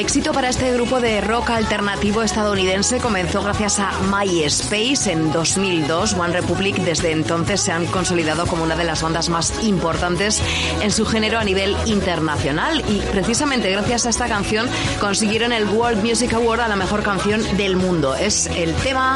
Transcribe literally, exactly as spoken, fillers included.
éxito para este grupo de rock alternativo estadounidense comenzó gracias a MySpace en dos mil dos. One Republic desde entonces se han consolidado como una de las bandas más importantes en su género a nivel internacional y precisamente gracias a esta canción consiguieron el World Music Award a la mejor canción del mundo. Es el tema